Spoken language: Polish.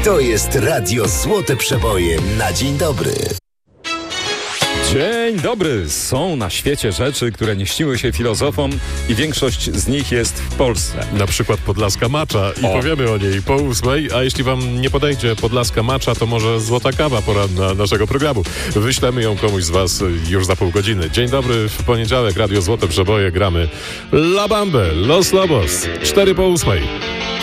To jest Radio Złote Przeboje na dzień dobry. Dzień dobry! Są na świecie rzeczy, które nie śniły się filozofom i większość z nich jest w Polsce. Na przykład Podlaska Macza i powiemy o niej po 8, a jeśli wam nie podejdzie Podlaska Macza, to może złota kawa poranna naszego programu. Wyślemy ją komuś z was już za pół godziny. Dzień dobry, w poniedziałek Radio Złote Przeboje gramy La Bambę, Los Lobos, 4 po 8.